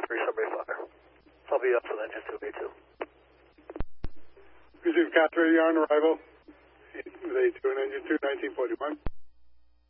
3 subway fire. I'll be up for the engine 2B2. Receive Cat 3 on arrival. With A2 and engine 2, 1941.